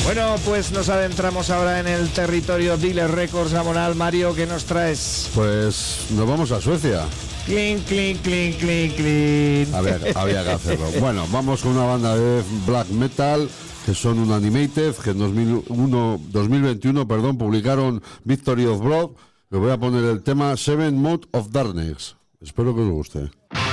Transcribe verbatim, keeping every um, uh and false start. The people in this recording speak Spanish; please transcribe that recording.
Bueno, pues nos adentramos ahora en el territorio Dealer Records Amonal. Mario, ¿qué nos traes? Pues nos vamos a Suecia. Clean, clean, clean, clean, clean. Había, había que hacerlo. Bueno, vamos con una banda de black metal que son un Animated, que en dos mil uno, dos mil veintiuno perdón, publicaron Victory of Blood. Les voy a poner el tema Seven Mode of Darkness. Espero que os guste.